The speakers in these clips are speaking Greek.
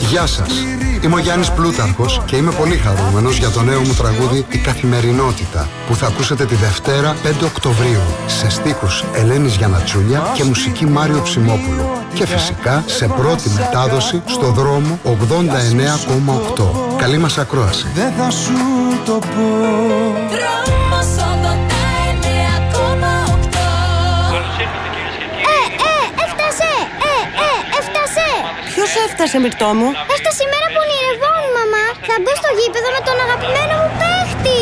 Γεια σας, είμαι ο Γιάννης Πλούταρχος και είμαι πολύ χαρούμενος για το νέο μου τραγούδι «Η Καθημερινότητα» που θα ακούσετε τη Δευτέρα 5 Οκτωβρίου σε στίχους Ελένης Γιαννατσούλια και μουσική Μάριο Ψημόπουλου και φυσικά σε πρώτη μετάδοση στο δρόμο 89,8. Καλή μας ακρόαση. Δεν θα σου το πω. Δρόμος 89,8. Έφτασε! Ποιος έφτασε, Μυρτώ μου? Έφτασε η μέρα που ονειρευόμουν, μαμά. Θα μπω στο γήπεδο με τον αγαπημένο μου παίχτη.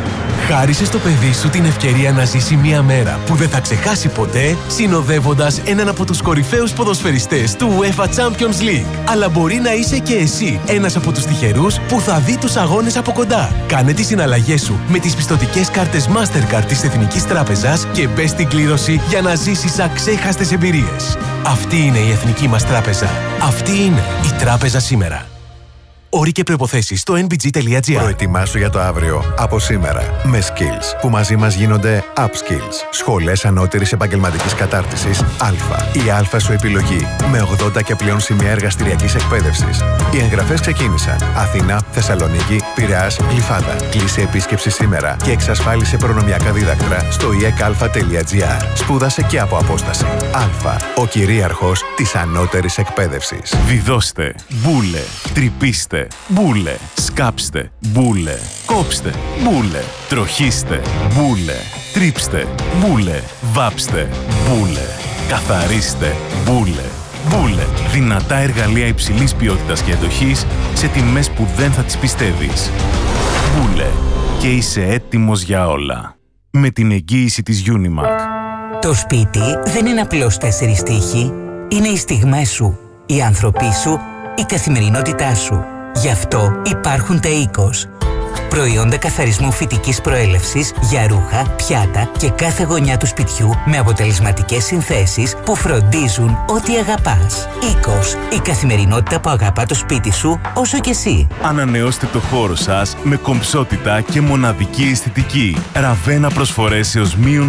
Χάρισε στο παιδί σου την ευκαιρία να ζήσει μια μέρα που δεν θα ξεχάσει ποτέ, συνοδεύοντας έναν από τους κορυφαίους ποδοσφαιριστές του UEFA Champions League. Αλλά μπορεί να είσαι και εσύ ένας από τους τυχερούς που θα δει τους αγώνες από κοντά. Κάνε τις συναλλαγές σου με τις πιστωτικές κάρτες Mastercard της Εθνικής Τράπεζας και μπες στην κλήρωση για να ζήσεις αξέχαστες εμπειρίες. Αυτή είναι η Εθνική μας Τράπεζα. Αυτή είναι η Τράπεζα σήμερα. Όροι και προϋποθέσεις στο nbg.gr. Προετοιμάσου για το αύριο από σήμερα με Skills που μαζί μας γίνονται Upskills. Σχολές ανώτερης επαγγελματικής κατάρτισης Α. Η Α σου επιλογή με 80 και πλέον σημεία εργαστηριακής εκπαίδευσης. Οι εγγραφές ξεκίνησαν. Αθήνα, Θεσσαλονίκη, Πειραιάς, Γλυφάδα. Κλείσε επίσκεψη σήμερα και εξασφάλισε προνομιακά δίδακτρα στο ekalfa.gr. Σπούδασε και από απόσταση. Α. Ο κυρίαρχος της ανώτερης εκπαίδευσης. Βιδώστε, μπούλε, τρυπήστε. Μπούλε, σκάψτε, μπούλε, κόψτε, μπούλε, τροχίστε, μπούλε, τρίψτε, μπούλε, βάψτε, μπούλε, καθαρίστε, μπούλε, μπούλε. Δυνατά εργαλεία υψηλής ποιότητας και εντοχής σε τιμές που δεν θα τις πιστεύεις. Μπούλε, και είσαι έτοιμος για όλα. Με την εγγύηση της Unimac. Το σπίτι δεν είναι απλώς 4 τοίχοι. Είναι οι στιγμές σου, οι άνθρωποι σου, η καθημερινότητά σου. Γι' αυτό υπάρχουν τα Oikos. Προϊόντα καθαρισμού φυτικής προέλευσης για ρούχα, πιάτα και κάθε γωνιά του σπιτιού με αποτελεσματικές συνθέσεις που φροντίζουν ό,τι αγαπάς. Oikos. Η καθημερινότητα που αγαπά το σπίτι σου όσο και εσύ. Ανανεώστε το χώρο σας με κομψότητα και μοναδική αισθητική. Ραβένα προσφορές έως μείον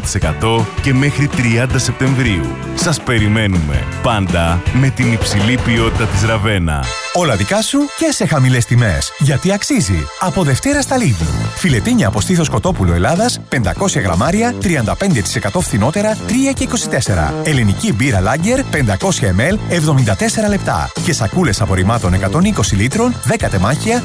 40% και μέχρι 30 Σεπτεμβρίου. Σας περιμένουμε πάντα με την υψηλή ποιότητα της Ραβένα. Όλα δικά σου και σε χαμηλές τιμές. Γιατί αξίζει. Από Δευτέρα στα Lidl. Φιλετίνια από στήθος κοτόπουλο Ελλάδας, 500 γραμμάρια, 35% φθηνότερα, 3,24. Ελληνική μπύρα Lager, 500 ml, 74 λεπτά. Και σακούλες απορριμμάτων 120 λίτρων, 10 τεμάχια,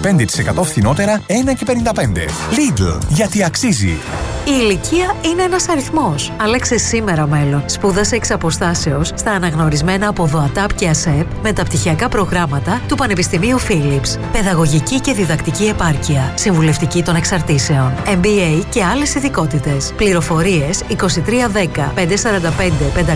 25% φθηνότερα, 1,55. Lidl. Γιατί αξίζει. Η ηλικία είναι ένας αριθμός. Άλλαξε σήμερα μέλλον. Σπούδασε εξ αποστάσεως στα αναγνωρισμένα από ΔΟΑΤΑΠ και ΑΣΕΠ μεταπτυχιακά προγράμματα του Πανεπιστημίου Philips. Παιδαγωγική και διδακτική επάρκεια. Συμβουλευτική των εξαρτήσεων. MBA και άλλες ειδικότητες. Πληροφορίες 2310 545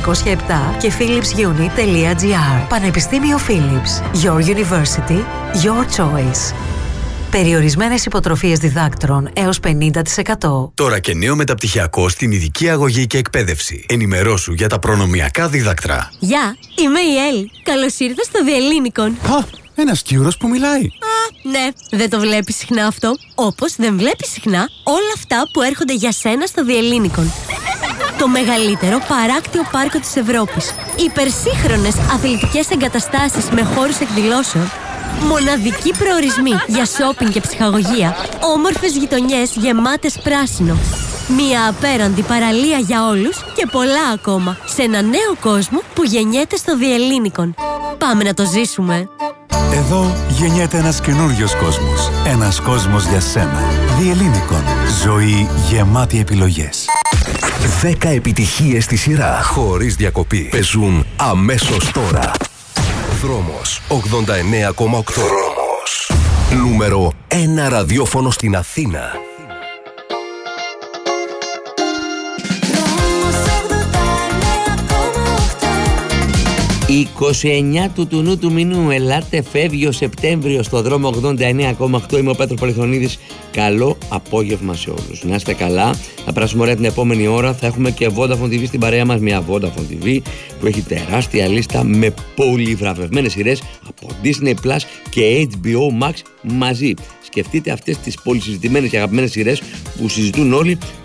507 και philipsunit.gr. Πανεπιστήμιο Philips. Your University. Your Choice. Περιορισμένες υποτροφίες διδάκτρων έως 50%. Τώρα και νέο μεταπτυχιακό στην ειδική αγωγή και εκπαίδευση. Ενημερώσου για τα προνομιακά δίδακτρα. Γεια, είμαι η Έλλη. Καλώς ήρθες στο Διελλήνικον. Α, ένας Κύρος που μιλάει. Ναι, δεν το βλέπεις συχνά αυτό. Όπως δεν βλέπεις συχνά όλα αυτά που έρχονται για σένα στο Διελλήνικον. Το μεγαλύτερο παράκτιο πάρκο της Ευρώπης. Υπερσύγχρονες αθλητικές εγκαταστάσεις με χώρους εκδηλώσεων. Μοναδικοί προορισμοί για σόπινγκ και ψυχαγωγία. Όμορφες γειτονιές γεμάτες πράσινο. Μια απέραντη παραλία για όλους και πολλά ακόμα. Σε ένα νέο κόσμο που γεννιέται στο Διελλήνικον. Πάμε να το ζήσουμε. Εδώ γεννιέται ένας καινούριος κόσμος. Ένας κόσμος για σένα. Διελλήνικον. Ζωή γεμάτη επιλογές. 10 επιτυχίες στη σειρά, χωρίς διακοπή, παίζουν αμέσως τώρα. Δρόμος 89,8. Δρόμος. Νούμερο 1 ραδιόφωνο στην Αθήνα. 29 του τουνού του μηνού. Ελάτε, φεύγει ο Σεπτέμβριο στο δρόμο 89,8. Είμαι ο Πέτρος Πολυχρονίδης. Καλό απόγευμα σε όλους. Να είστε καλά. Θα περάσουμε ωραία την επόμενη ώρα. Θα έχουμε και Vodafone TV στην παρέα μας. Μια Vodafone TV που έχει τεράστια λίστα με πολυβραβευμένες σειρές από Disney Plus και HBO Max μαζί. Σκεφτείτε αυτές τις πολυσυζητημένες και αγαπημένες σειρές που συζητούν όλοι